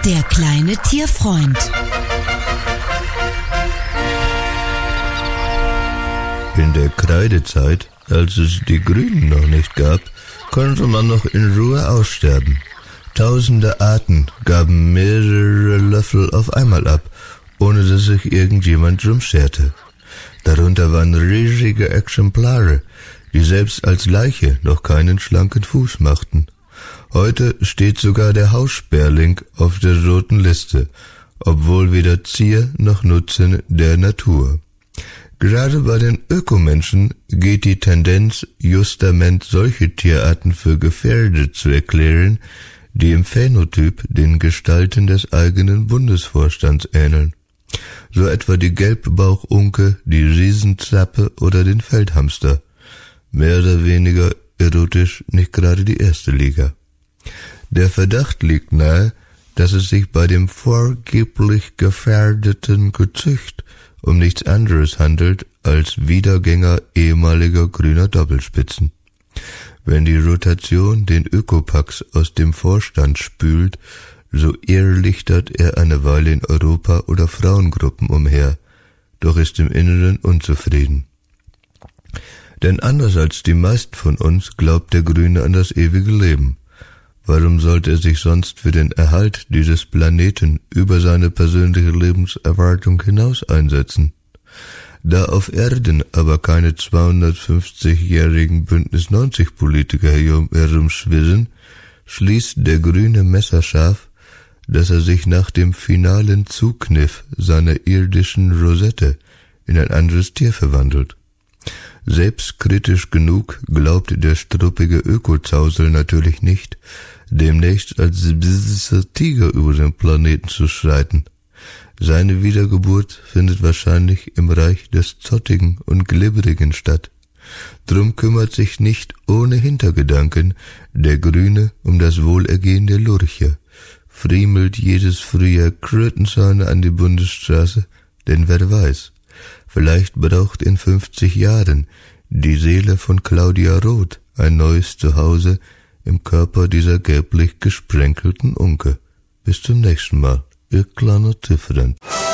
Der kleine Tierfreund. In der Kreidezeit, als es die Grünen noch nicht gab, konnte man noch in Ruhe aussterben. Tausende Arten gaben mehrere Löffel auf einmal ab, ohne dass sich irgendjemand drum scherte. Darunter waren riesige Exemplare, die selbst als Leiche noch keinen schlanken Fuß machten. Heute steht sogar der Haussperling auf der roten Liste, obwohl weder Zier noch Nutzen der Natur. Gerade bei den Ökomenschen geht die Tendenz, justament solche Tierarten für gefährdet zu erklären, die im Phänotyp den Gestalten des eigenen Bundesvorstands ähneln. So etwa die Gelbbauchunke, die Riesenzappe oder den Feldhamster. Mehr oder weniger erotisch nicht gerade die erste Liga. Der Verdacht liegt nahe, dass es sich bei dem vorgeblich gefährdeten Gezücht um nichts anderes handelt als Wiedergänger ehemaliger grüner Doppelspitzen. Wenn die Rotation den Ökopax aus dem Vorstand spült, so irrlichtert er eine Weile in Europa- oder Frauengruppen umher, doch ist im Inneren unzufrieden. Denn anders als die meisten von uns glaubt der Grüne an das ewige Leben. Warum sollte er sich sonst für den Erhalt dieses Planeten über seine persönliche Lebenserwartung hinaus einsetzen? Da auf Erden aber keine 250-jährigen Bündnis-90-Politiker herumschwirren, schließt der Grüne messerscharf, dass er sich nach dem finalen Zugkniff seiner irdischen Rosette in ein anderes Tier verwandelt. Selbstkritisch genug glaubt der struppige Ökozausel natürlich nicht, demnächst als Tiger über den Planeten zu schreiten. Seine Wiedergeburt findet wahrscheinlich im Reich des Zottigen und Glibberigen statt. Drum kümmert sich nicht ohne Hintergedanken der Grüne um das Wohlergehen der Lurche, friemelt jedes Frühjahr Krötenzäune an die Bundesstraße, denn wer weiß, vielleicht braucht in 50 Jahren die Seele von Claudia Roth ein neues Zuhause im Körper dieser gelblich gesprenkelten Unke. Bis zum nächsten Mal, ihr kleiner Tierfreund.